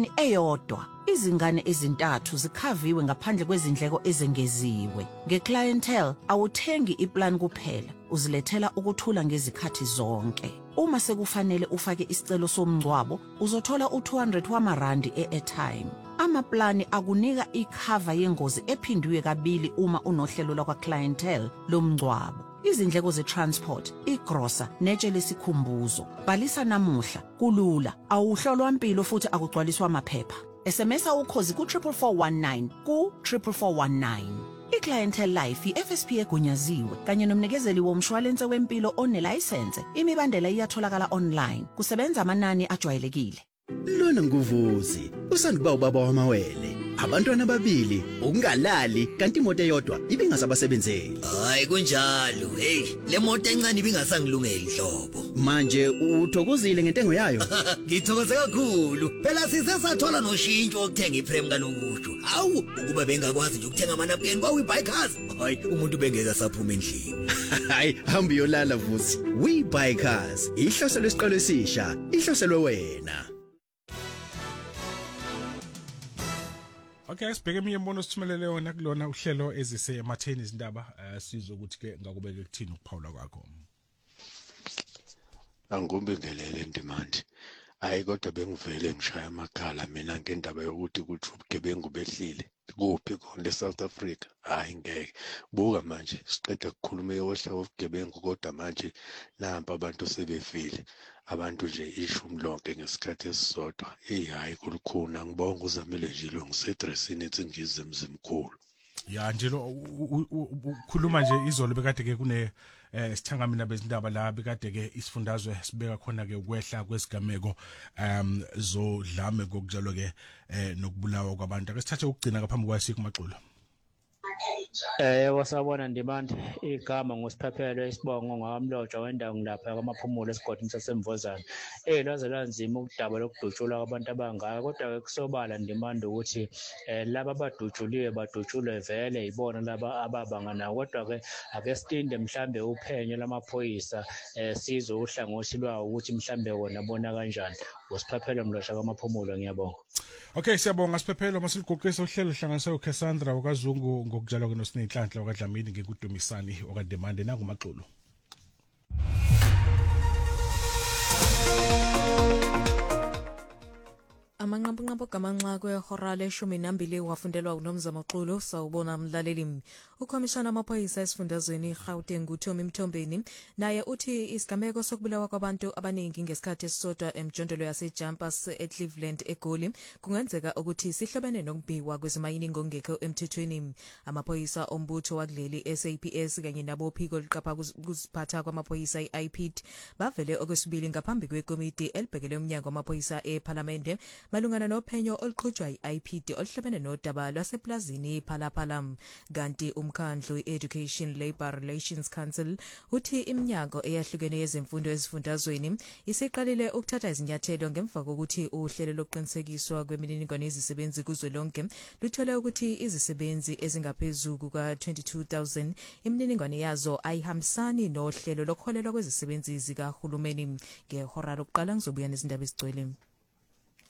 ingane eyodwa. Izingane ezintathu zikhaviwe ngaphandle kwezindleko ezengeziwe. Ngeclientele awuthengi iplan kuphela, uzilethela ukuthula ngezikhathi zonke. Uma sekufanele ufake isicelo somngcwabo, uzothola u200 wamarandi e-airtime. Amaplani akunika ikhava yengozi ephindwe kabili uma unohlelo lakwa clientele lomngcwabo. Izindleko ze-transport, igrosa, netshe lesikhumbuzo. Bhalisa namuhla, kulula, awuhlolwa impilo futhi akugcwaliswa amaphepha. SMSa ukhozi ku-44419 ku-44419. I-Clientele Life i-FSP egunyaziwe kanye nomnikezeli womshwalense wempilo onelayisense. Imibandela iyatholakala online. Kusebenza amanani ajwayelekile. Lona nguvuzi, usanduba ubaba wamawele. Abantwana babili, ukungalali, kanti imoto eyodwa ibingasabasebenzeli. Hayi kunjalo, hey, le moto encane ibingasangilungeli hlobo. Manje uthokozile ngentengo yayo? Ngithokoze kakhulu. Phela sisesathola noshintsho ukuthenga iprem kanokusho. Hawu, ukuba bengakwazi nje ukuthenga amanapukeni kwaWeBuyCars. Hayi, umuntu bengeka saphuma endlini. Hayi, hamba uyolala vuzi. WeBuyCars, ihloselo lesiqalo esisha, ihloselwe wena. Okay, sibheke eminye imbono sithumelele yona kulona uhlelo ezise ematheni izindaba sizwe ukuthi ke ngakubeke kuthini ukuphawula kwakho. Angibingelele ndimanje. Hayi kodwa bengivele ngishaya amakhala mina ngendaba yokuthi ubugebengu behlile. Kuphi konke South Africa? Hayi ngeke. Buka manje siqeda ukukhuluma yohla wobugebengu kodwa manje nampa abantu sebefile. Abantu nje ishumi lonke ngesikhathi esisodwa. Hayi kulukhuna ngibonga uzamile nje lo ngisedressini ethi ngize emzimkhulu. Ya nje lo ukhuluma nje izolo bekade ke kune sithangamina bezindaba la bekade ke isifundazwe sibeka khona ke ukwehla kwesigameko zodlame kokujalo ke nokubulawa kwabantu. Ake sithathe ukugcina ngaphambi kwasiko Maxulo. Wasabona Ndimande igama ngosiphephelo isibongo ngawamlotsha wendawo ngilapha kwamaphumulo esigodini sasemvozana. Laze lanzima ukudaba lokudutshula kwabantu abangaka kodwa ke kusobala Ndimande ukuthi laba abadutshuliwe badutshulwe vele ibona laba ababanga nawo kodwa ke ake sitinde mhlambe uphenyo lamaphoyisa sizo uhlangothi lwawo ukuthi mhlambe wona bona kanjani. Usiphephelo mlosha kwamaphumulo ngiyabonga. Okay, siyabonga Siphephelo masiligoqisa uhlelo hlanganisa uCassandra wakazungu ngokujalo ke noSinenhlanhla wakadlamini ngekudumisani okaDemande nanguMaxulo. Amanqampunqampu gamanxa kwehora le-12 wafundelwa uNomzamo Maxulo sawubona mlaleli. Ukhomishana amaphoyisa esifundazweni Gauteng uThomi Mthombeni naye uthi isigameko sokubulawa kwabantu abaningi ngesikhathi esisodwa emjondolo yaseJumpers eCleveland eGoli kungenzeka ukuthi sihlobene nokubiwa kwezimayini ngongekho emthethweni. Amaphoyisa ombutho wakuleli SAPS kanye nabophiko liqapha kuziphatha kwamaphoyisa iIPID bavele okwesibili ngaphambi kwekomiti elibhekele umnyango wamaphoyisa eParliament malungana nophenyo oluqhutshwa iIPD oluhlobene nodaba lwaseplazini Phalaphala. Kanti umkhandlu Education Labour Relations Council uthi iminyango eyahlukene yezemfundo ezifundazweni isiqalile ukuthatha izinyathelo ngemva kokuthi uhlelo lokuqinisekiswa kwemininingwane yezisebenzi kuzwelonke luthole ukuthi izisebenzi ezingaphezulu kuka-22,000 imininingwane yazo ayihambisani nohlelo lokholelwa kwezisebenzi zikahulumeni. Ngehora lokuqala ngizobuya nezindaba ezigcwele.